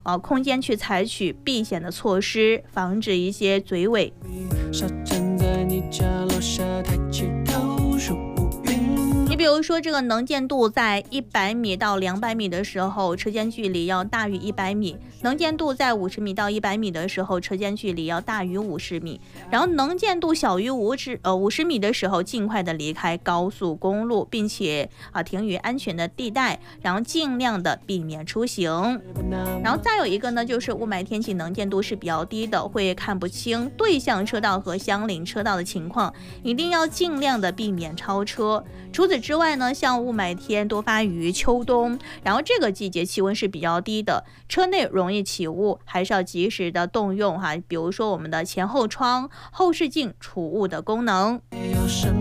空间去采取避险的措施，防止一些追尾。你比如说这个能见度在100米到200米的时候，车间距离要大于100米；能见度在50米到100米的时候，车间距离要大于50米。然后能见度小于50米的时候，尽快的离开高速公路，并且停于安全的地带，然后尽量的避免出行。然后再有一个呢，就是雾霾天气能见度是比较低的，会看不清对向车道和相邻车道的情况，一定要尽量的避免超车。除此之外呢，像雾霾天多发于秋冬，然后这个季节气温是比较低的，车内容易起雾，还是要及时的动用比如说我们的前后窗、后视镜除雾的功能。